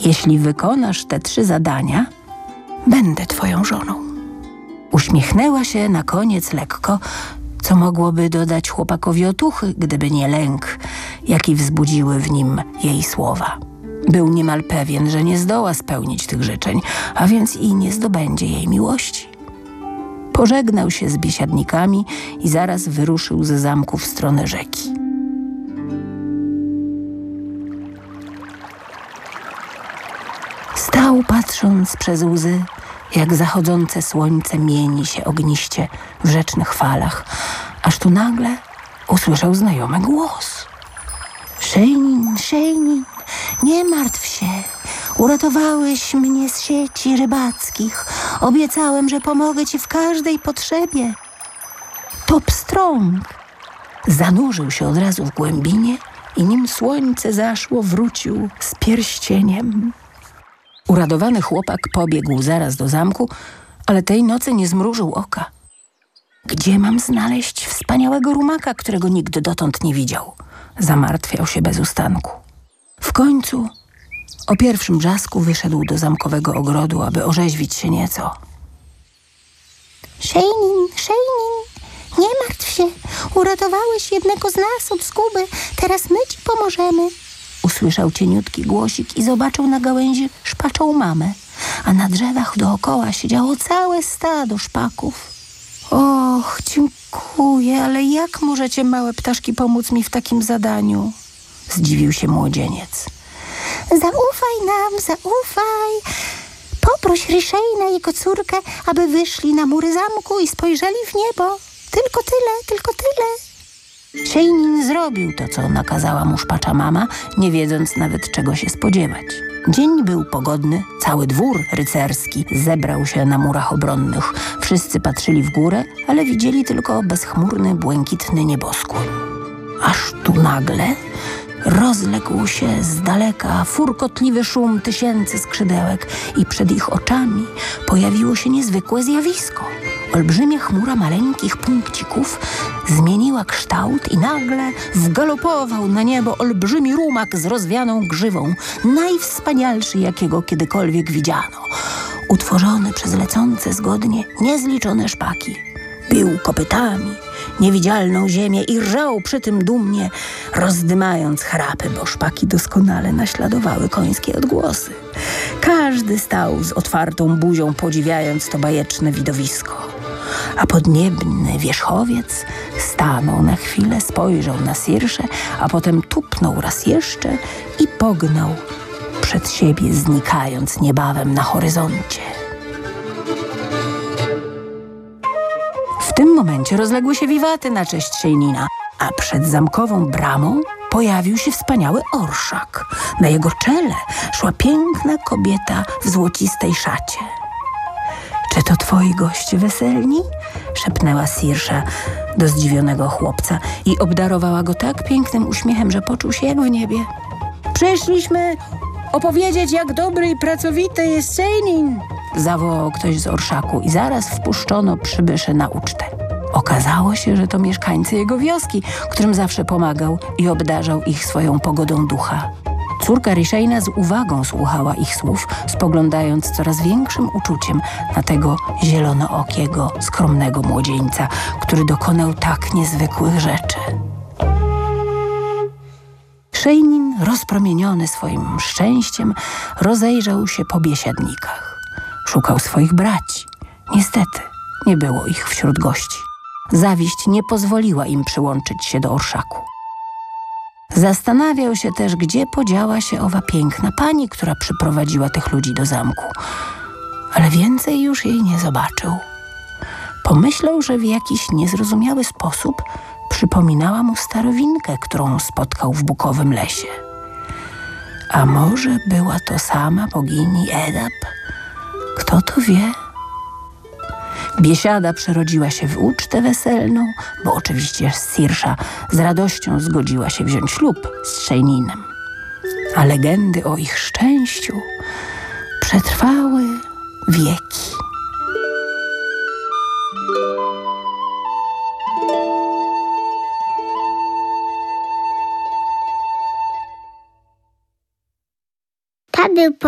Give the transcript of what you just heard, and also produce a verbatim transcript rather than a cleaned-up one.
Jeśli wykonasz te trzy zadania, będę twoją żoną. Uśmiechnęła się na koniec lekko, co mogłoby dodać chłopakowi otuchy, gdyby nie lęk, jaki wzbudziły w nim jej słowa. Był niemal pewien, że nie zdoła spełnić tych życzeń, a więc i nie zdobędzie jej miłości. Pożegnał się z biesiadnikami i zaraz wyruszył ze zamku w stronę rzeki. Stał, patrząc przez łzy, jak zachodzące słońce mieni się ogniście w rzecznych falach, aż tu nagle usłyszał znajomy głos. Szejnin, Szejnin, nie martw się. Uratowałeś mnie z sieci rybackich. Obiecałem, że pomogę ci w każdej potrzebie. To pstrąg. Zanurzył się od razu w głębinie i nim słońce zaszło, wrócił z pierścieniem. Uradowany chłopak pobiegł zaraz do zamku, ale tej nocy nie zmrużył oka. Gdzie mam znaleźć wspaniałego rumaka, którego nikt dotąd nie widział? Zamartwiał się bez ustanku. W końcu o pierwszym brzasku wyszedł do zamkowego ogrodu, aby orzeźwić się nieco. Szejnin, Szejnin, nie martw się. Uratowałeś jednego z nas od zguby. Teraz my ci pomożemy. Usłyszał cieniutki głosik i zobaczył na gałęzi szpaczą mamę, a na drzewach dookoła siedziało całe stado szpaków. Och, dziękuję, ale jak możecie, małe ptaszki, pomóc mi w takim zadaniu? Zdziwił się młodzieniec. Zaufaj nam, zaufaj. Poproś Ryszejna i jego córkę, aby wyszli na mury zamku i spojrzeli w niebo. Tylko tyle, tylko tyle. Szejnin zrobił to, co nakazała mu szpacza mama, nie wiedząc nawet, czego się spodziewać. Dzień był pogodny, cały dwór rycerski zebrał się na murach obronnych. Wszyscy patrzyli w górę, ale widzieli tylko bezchmurny, błękitny nieboskłon. Aż tu nagle rozległ się z daleka furkotliwy szum tysięcy skrzydełek i przed ich oczami pojawiło się niezwykłe zjawisko. Olbrzymia chmura maleńkich punkcików zmieniła kształt i nagle wgalopował na niebo olbrzymi rumak z rozwianą grzywą, najwspanialszy, jakiego kiedykolwiek widziano. Utworzony przez lecące zgodnie niezliczone szpaki. Bił kopytami niewidzialną ziemię i rżał przy tym dumnie, rozdymając chrapy, bo szpaki doskonale naśladowały końskie odgłosy. Każdy stał z otwartą buzią, podziwiając to bajeczne widowisko. A podniebny wierzchowiec stanął na chwilę, spojrzał na Sirszę, a potem tupnął raz jeszcze i pognał przed siebie, znikając niebawem na horyzoncie. W tym momencie rozległy się wiwaty na cześć Szejnina, a przed zamkową bramą pojawił się wspaniały orszak. Na jego czele szła piękna kobieta w złocistej szacie. Czy to twoi goście weselni? Szepnęła Sirsza do zdziwionego chłopca i obdarowała go tak pięknym uśmiechem, że poczuł się jak w niebie. Przyszliśmy opowiedzieć, jak dobry i pracowity jest Szejnin, zawołał ktoś z orszaku i zaraz wpuszczono przybyszy na ucztę. Okazało się, że to mieszkańcy jego wioski, którym zawsze pomagał i obdarzał ich swoją pogodą ducha. Córka Ryszejna z uwagą słuchała ich słów, spoglądając coraz większym uczuciem na tego zielonookiego, skromnego młodzieńca, który dokonał tak niezwykłych rzeczy. Szejnin, rozpromieniony swoim szczęściem, rozejrzał się po biesiadnikach. Szukał swoich braci. Niestety, nie było ich wśród gości. Zawiść nie pozwoliła im przyłączyć się do orszaku. Zastanawiał się też, gdzie podziała się owa piękna pani, która przyprowadziła tych ludzi do zamku. Ale więcej już jej nie zobaczył. Pomyślał, że w jakiś niezrozumiały sposób przypominała mu starowinkę, którą spotkał w bukowym lesie. A może była to sama bogini Edap? Kto to wie? Biesiada przerodziła się w ucztę weselną, bo oczywiście Sirsza z radością zgodziła się wziąć ślub z Szejninem. A legendy o ich szczęściu przetrwały wieki.